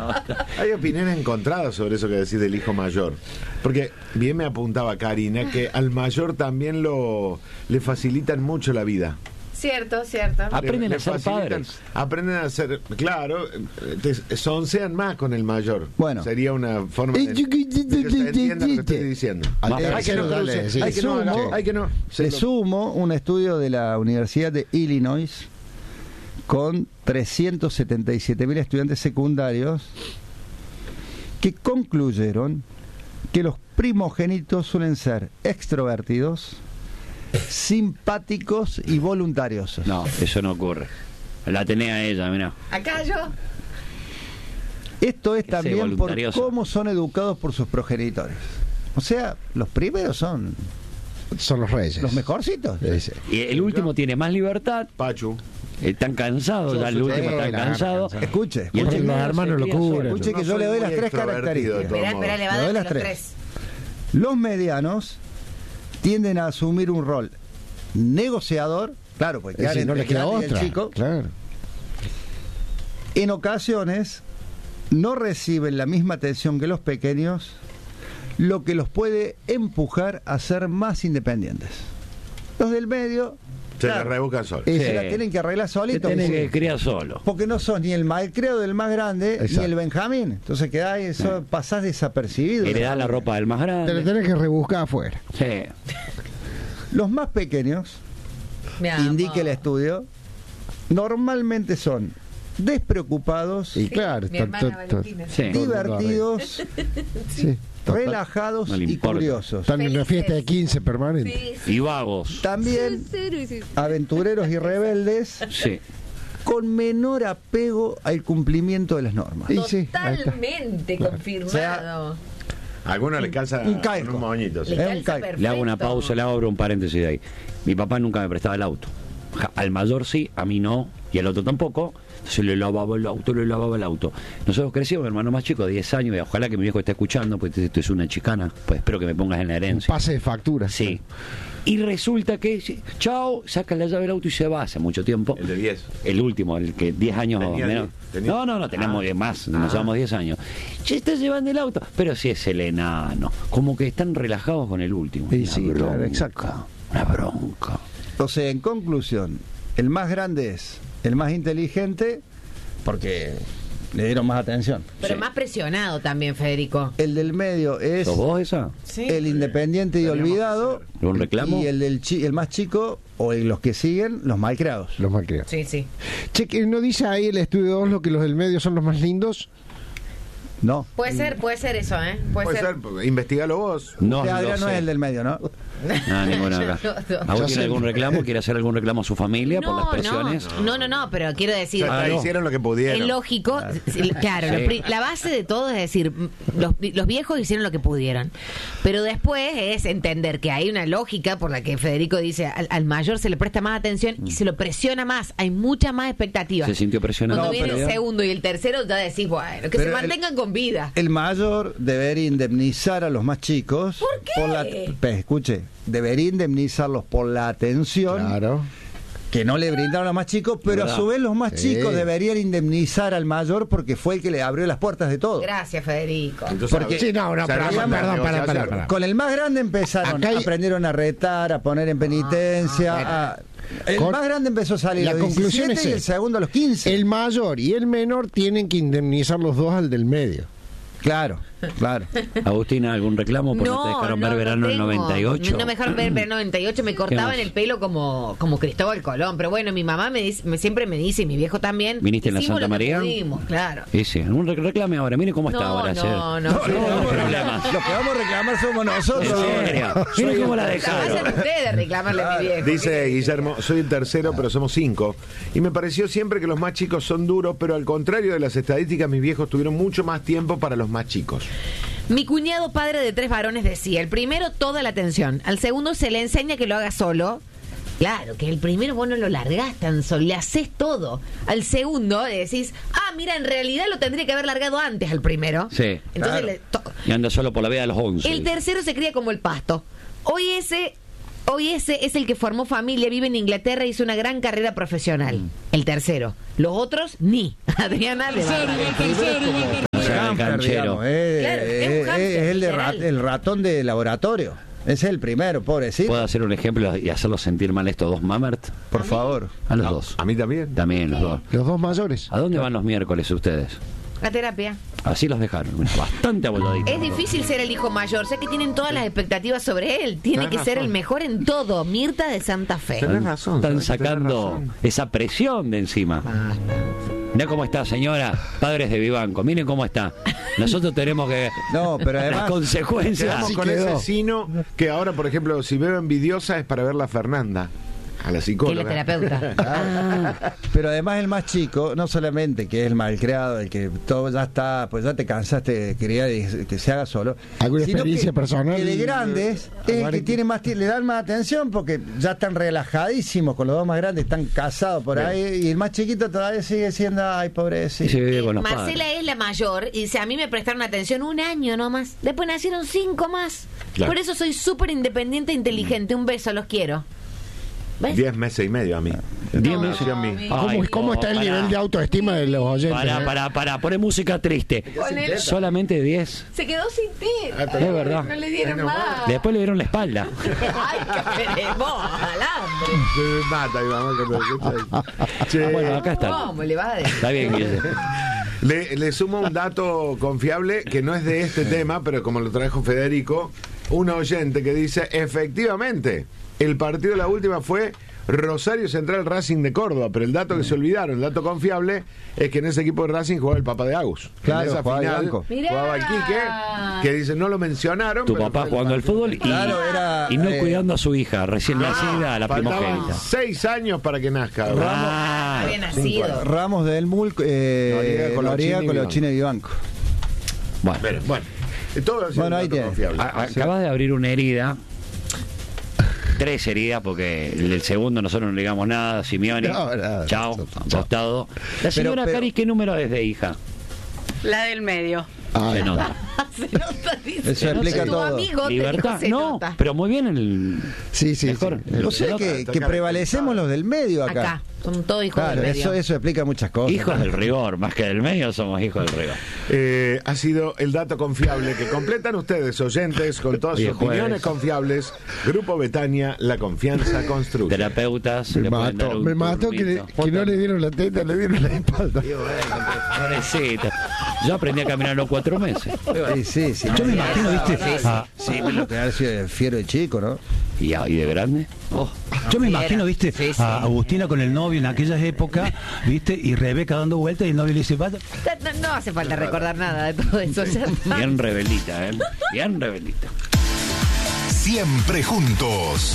Hay opiniones encontradas sobre eso que decís del hijo mayor. Porque bien me apuntaba Karina que al mayor también le facilitan mucho la vida. Cierto. Aprenden a ser padres. Aprenden a ser, claro, sean más con el mayor. Bueno. Sería una forma de que se entienda lo que estoy diciendo. Le sumo un estudio de la Universidad de Illinois con 377.000 estudiantes secundarios que concluyeron que los primogénitos suelen ser extrovertidos, simpáticos y voluntarios. No, eso no ocurre. La tenés a ella, mirá. Acá yo. Esto es también por voluntarioso. cómo son educados por sus progenitores. O sea, los primeros son los reyes, los mejorcitos. Sí. Y el último tiene más libertad. Pachu. Están cansados, ya el último está cansado. Escuche, Y el Porque los primero hermanos se lo cría cubren. solo. escuche que yo le doy las tres características. Espera, le va a Le doy dar las los tres. tres. Los medianos tienden a asumir un rol negociador, claro, porque No le queda otra. chico, Claro. en ocasiones no reciben la misma atención que los pequeños, lo que los puede empujar a ser más independientes. Los del medio Se la rebucan solo. se la tienen que arreglar Te solitos. tenés que criar solo. Porque no sos ni el malcriado del más grande, Exacto. ni el Benjamín. Entonces quedás eso, pasás desapercibido. Heredás la ropa del más Te la grande. tenés que rebuscar afuera. Sí. Los más pequeños, Mi amor. indica el estudio, normalmente son despreocupados, Y claro, Mi hermana Valentina. Sí. divertidos, sí. relajados No le y importa. curiosos. Están en una fiesta de 15 permanente. Sí, Y vagos. También aventureros y rebeldes, Sí. con menor apego al cumplimiento de las normas. Y sí, ahí está. totalmente confirmado. A algunos le calza un calco. con un moñito. sí. Le un calza calco. perfecto. Le hago una pausa, le abro un paréntesis de ahí. Mi papá nunca me prestaba el auto. Al mayor sí, a mí no, y al otro tampoco. Entonces le lavaba el auto. Nosotros crecimos, mi hermano más chico, 10 años, y ojalá que mi viejo esté escuchando, porque esto es una chicana, pues espero que me pongas en la Un herencia. pase de factura. Sí. Y resulta que, chao, saca la llave del auto y se va hace mucho tiempo. El de 10. El último, el que 10 años Tenía menos. 10, tenía- No, tenemos más, nos llevamos 10 años. Che, estás llevando el auto. Pero sí es el enano. Como que están relajados con el último. Y Una sí, claro, exacto. Una bronca. Entonces, en conclusión, el más grande es el más inteligente porque le dieron más atención. Pero Sí. más presionado también, Federico. El del medio es ¿Sos vos esa? Sí. el independiente y Teníamos olvidado. que ¿Un reclamo? Y el más chico, o los que siguen, los malcriados. Los malcriados. Sí. Che, que ¿no dice ahí el estudio 2 lo que los del medio son los más lindos? No. Puede ser eso, ¿eh? Puede ser, investigalo vos. No, Usted, lo Adrián, no sé. es el del medio, ¿no? No, ninguna acá. ¿A vos Ya tiene sé. algún reclamo? ¿Quiere hacer algún reclamo a su familia por las presiones? No, pero quiero decir, Ya hicieron lo que pudieron. es lógico, claro, Sí. la base de todo es decir, los viejos hicieron lo que pudieron, pero después es entender que hay una lógica por la que Federico dice, al mayor se le presta más atención y se lo presiona más, hay mucha más expectativa. ¿Se sintió presionado? Cuando viene pero- el segundo y el tercero ya decís, bueno, que Pero se mantengan con vida. El mayor debería indemnizar a los más chicos. ¿Por qué? Escuche, debería indemnizarlos por la atención Claro. que no le brindaron a los más chicos, pero ¿Verdad? a su vez los más Sí. chicos deberían indemnizar al mayor porque fue el que le abrió las puertas de todo. Gracias, Federico. Entonces, Porque- Sí, no, se pero arma una perdón, negociación. para. Con el más grande empezaron, Acá hay- aprendieron a retar, a poner en penitencia. El Con- más grande empezó a salir La a los conclusión 17 y es el segundo a los 15. El mayor y el menor tienen que indemnizar los dos al del medio. Claro. Agustina, ¿algún reclamo? Porque no te dejaron ver verano del tengo. 98. No me dejaron ver verano 98, me cortaban más? el pelo como Cristóbal Colón. Pero bueno, mi mamá siempre me dice, y mi viejo también. ¿Viniste en la hicimos Santa lo que María? pudimos, claro. Sí, sí, un reclame ahora. Mire cómo está No, ahora. no. problemas. Los que vamos a reclamar somos nosotros. En serio. Mire cómo la dejaron. Hacen ustedes reclamarle a mi viejo. Dice Guillermo, soy el tercero, pero somos 5. Y me pareció siempre que los más chicos son duros, pero al contrario de las estadísticas, mis viejos tuvieron mucho más tiempo para los más chicos. Mi cuñado, padre de 3 varones, decía, el primero toda la atención, al segundo se le enseña que lo haga solo. Claro, que el primero vos no lo largás tan solo, le haces todo. Al segundo le decís, mira, en realidad lo tendría que haber largado antes al primero. Sí. Entonces Claro. Y anda solo por la vida de los 11. el tercero se cría como el pasto. Hoy ese es el que formó familia, vive en Inglaterra y hizo una gran carrera profesional. El tercero. Los otros, ni. Adriana le va a dar. canchero. digamos, es hámster, el, literal. el ratón de laboratorio. Es el primero, pobrecito. ¿Puedo hacer un ejemplo y hacerlos sentir mal estos dos Mamert? Por favor. A los dos. A mí también. También los dos. Los dos mayores. ¿A dónde van los miércoles ustedes? La terapia. Así los dejaron. Bastante aboladitos. Es difícil ser el hijo mayor. Sé que tienen todas las expectativas sobre él. Tiene Tenés que ser razón. el mejor en todo. Mirta de Santa Fe. Tenés razón. Están sabés que tenés sacando razón. esa presión de encima. Mira cómo está, señora. Padres de Vivanco. Miren cómo está. Nosotros tenemos que... No, pero además... Las consecuencias. Quedamos Así con quedó. ese sino que ahora, por ejemplo, si veo envidiosa es para ver la Fernanda, a la Que es psicóloga. la terapeuta. Pero además el más chico, no solamente que es el malcriado, el que todo ya está, pues ya te cansaste de querer que se haga solo. ¿Alguna sino experiencia que, personal? Que de grandes es el que tiene más, le dan más atención porque ya están relajadísimos con los dos más grandes, están casados por Bien. ahí y el más chiquito todavía sigue siendo, ay, Y pobrecito. se vive con los Marcela padres. es la mayor y dice, a mí me prestaron atención 1 año nomás. Después nacieron 5 más. Claro. Por eso soy súper independiente e inteligente. Un beso, los quiero. ¿Ves? 10 meses y medio a mí. 10 No, meses. sí, a mí. ¿Cómo está el nivel de autoestima de los oyentes? Para, poner música triste. Ponele. Solamente 10. Se quedó sin ti. Es verdad. No le dieron Es más. Después le dieron la espalda. Ay, qué peremos, alambre. Se me mata mi mamá cuando lo escucha. Che, Bueno, acá está. ¿Cómo le va a decir? Está bien, Guille. le sumo un dato confiable que no es de este tema, pero como lo trajo Federico, un oyente que dice, efectivamente, el partido de la última fue Rosario Central Racing de Córdoba, pero el dato que se olvidaron, el dato confiable, es que en ese equipo de Racing jugaba el papá de Agus. Claro, en esa jugaba final Blanco. Mirá. jugaba el Quique, que dice, no lo mencionaron. Tu pero papá fue jugando al partido. fútbol y, Claro, era, y no eh, cuidando a su hija, recién nacida, la Faltaban primogénita. 6 años para que nazca. Ah, Había nacido. Ramos del Mul, Noriega, Noriega, Colochini y Colochini y Vivanco. bueno. Bueno, todo ha sido Bueno, un ahí dato tiene. confiable. Acabas de abrir una herida. 3 heridas, porque el segundo nosotros no le digamos nada. Simeone, No, chao, chao. apostado. La señora pero- Cari, ¿qué número es de hija? La del medio. Se nota. Se nota, dice. Eso explica Tu todo. amigo te Libertad, dijo, se no, nota. pero muy bien el Sí, sí, mejor. sí. No Se sé nota. que prevalecemos los del medio acá. Acá, son todos hijos Claro, del medio. eso explica muchas cosas. Hijos del rigor, más que del medio somos hijos del rigor. Ha sido el dato confiable que completan ustedes, oyentes, con todas Hoy sus es jueves. opiniones confiables. Grupo Betania, la confianza construye. Terapeutas. Me le pueden dar mató, un me mató que no le dieron la teta, le dieron la espalda. Pobrecita. Yo aprendí a caminar a los 4 meses. Sí, sí. Yo me imagino, viste, Sí, lo que ha sido fiero de chico, ¿no? ¿Y de grande? Oh. yo me imagino, viste, Sí, sí. a Agustina con el novio en aquellas épocas, viste, y Rebeca dando vueltas y el novio le dice, "Vaya". No hace falta recordar nada de todo eso. Ya está. Bien rebeldita, ¿eh? Bien rebeldita. Siempre juntos.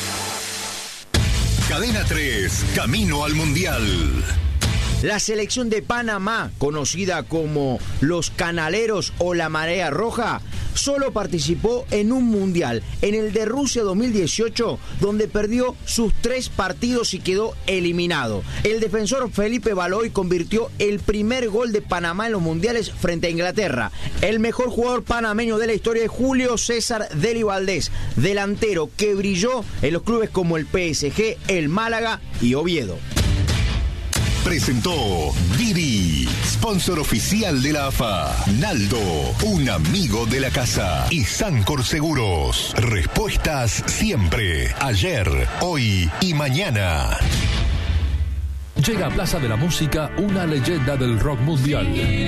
Cadena 3, camino al Mundial. La selección de Panamá, conocida como los Canaleros o la Marea Roja, solo participó en un mundial, en el de Rusia 2018, donde perdió sus 3 partidos y quedó eliminado. El defensor Felipe Baloy convirtió el primer gol de Panamá en los mundiales frente a Inglaterra. El mejor jugador panameño de la historia es Julio César Deli Valdés, delantero que brilló en los clubes como el PSG, el Málaga y Oviedo. Presentó Didi, sponsor oficial de la AFA. Naldo, un amigo de la casa. Y Sancor Seguros. Respuestas siempre. Ayer, hoy y mañana. Llega a Plaza de la Música una leyenda del rock mundial.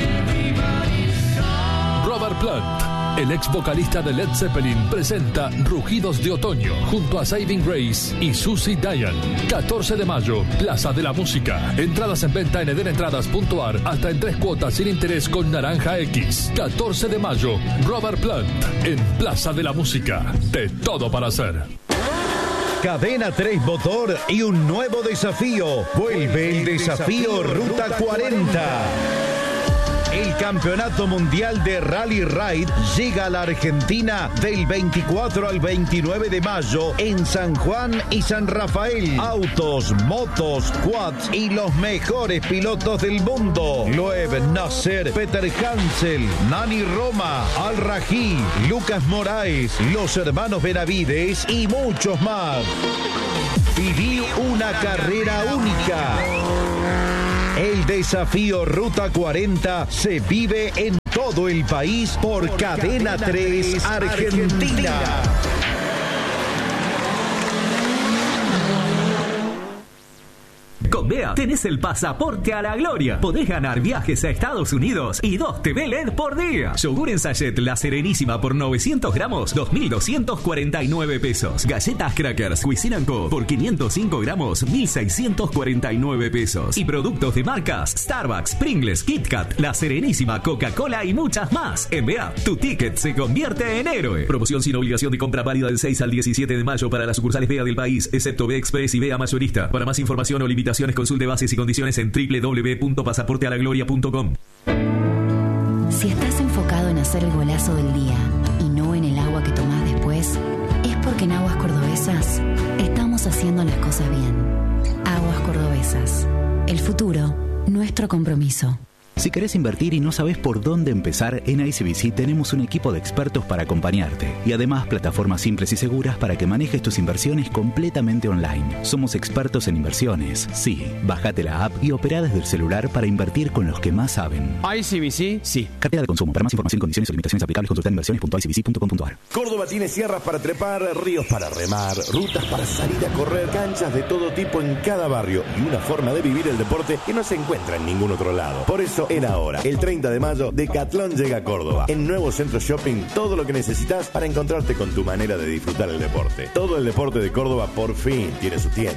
Robert Plant, el ex vocalista de Led Zeppelin, presenta Rugidos de Otoño junto a Saving Grace y Susie Diane. 14 de mayo, Plaza de la Música. Entradas en venta en edenentradas.ar, hasta en 3 cuotas sin interés con Naranja X. 14 de mayo, Robert Plant en Plaza de la Música. De todo para hacer. Cadena 3 Motor y un nuevo desafío. Vuelve el desafío Ruta 40. El Campeonato Mundial de Rally Ride llega a la Argentina del 24 al 29 de mayo en San Juan y San Rafael. Autos, motos, quads y los mejores pilotos del mundo. Loeb Nasser, Peter Hansel, Nani Roma, Al Rají, Lucas Moraes, los hermanos Benavides y muchos más. Viví una carrera única. El desafío Ruta 40 se vive en todo el país por Cadena 3 Argentina. Con BEA tenés el pasaporte a la gloria. Podés ganar viajes a Estados Unidos y 2 TV LED por día. Yogur en sachet La Serenísima por 900 gramos, 2.249 pesos. Galletas Crackers Cuisine & Co por 505 gramos, 1.649 pesos. Y productos de marcas Starbucks, Pringles, KitKat, La Serenísima, Coca-Cola y muchas más. En BEA, tu ticket se convierte en héroe. Promoción sin obligación de compra válida del 6 al 17 de mayo para las sucursales BEA del país, excepto BEA Express y BEA Mayorista. Para más información o limitaciones, consulte bases y condiciones en www.pasaportealagloria.com. Si estás enfocado en hacer el golazo del día y no en el agua que tomás después, es porque en Aguas Cordobesas estamos haciendo las cosas bien. Aguas Cordobesas. El futuro, nuestro compromiso. Si querés invertir y no sabes por dónde empezar, en ICBC tenemos un equipo de expertos para acompañarte. Y además, plataformas simples y seguras para que manejes tus inversiones completamente online. Somos expertos en inversiones. Sí, bájate la app y opera desde el celular para invertir con los que más saben. ICBC, sí. Cartera de consumo. Para más información, condiciones o limitaciones aplicables, consulta en inversiones.icbc.com.ar. Córdoba tiene sierras para trepar, ríos para remar, rutas para salir a correr, canchas de todo tipo en cada barrio y una forma de vivir el deporte que no se encuentra en ningún otro lado. Por eso, era hora. El 30 de mayo, Decathlon llega a Córdoba. En Nuevo Centro Shopping, todo lo que necesitas para encontrarte con tu manera de disfrutar el deporte. Todo el deporte de Córdoba por fin tiene su tienda.